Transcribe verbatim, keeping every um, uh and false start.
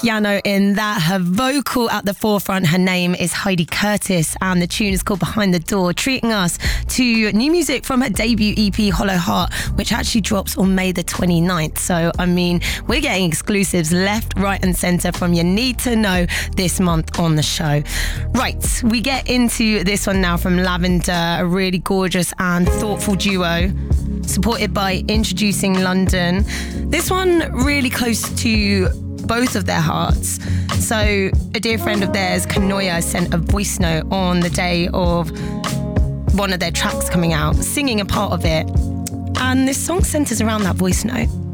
piano in that. Her vocal at the forefront. Her name is Heidi Curtis and the tune is called Behind the Door, treating us to new music from her debut E P Hollow Heart, which actually drops on May the twenty-ninth. So, I mean, we're getting exclusives left, right and centre from You Need to Know this month on the show. Right, we get into this one now from Lavender, a really gorgeous and thoughtful duo, supported by Introducing London. This one really close to both of their hearts. So a dear friend of theirs, Kanoya, sent a voice note on the day of one of their tracks coming out, singing a part of it. And this song centres around that voice note.